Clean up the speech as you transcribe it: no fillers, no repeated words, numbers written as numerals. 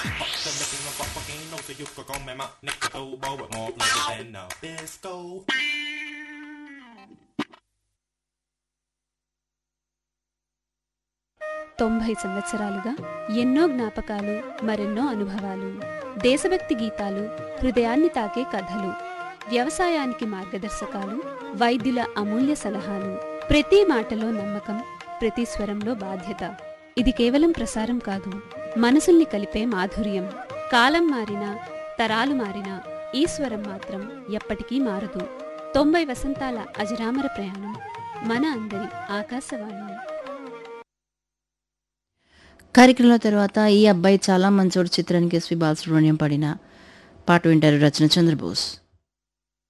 the licking of a volcano, so you could come and my nigga go bow with more blood than a disco. 90 సంవత్సరాలుగా ఎన్నో జ్ఞాపకాలు, మరెన్నో అనుభవాలు, దేశభక్తి గీతాలు, హృదయాన్ని తాకే కథలు, వ్యవసాయానికి మార్గదర్శకాలు, వైద్యుల అమూల్య సలహాలు, ప్రతి మాటలో నమ్మకం, ప్రతి స్వరంలో బాధ్యత. ఇది కేవలం ప్రసారం కాదు, మనసుల్ని కలిపే మాధుర్యం. కాలం మారినా, తరాలు మారినా ఈ స్వరం మాత్రం ఎప్పటికీ మారదు. 90 వసంతాల అజరామర ప్రయాణం మన అందరి ఆకాశవాణి. కార్యక్రమంలో తర్వాత ఈ అబ్బాయి చాలా మంచోడు చిత్రానికి ఎస్వి బాలసుబ్రహ్మణ్యం పాడిన పాట వింటారు. రచన చంద్రబోస్.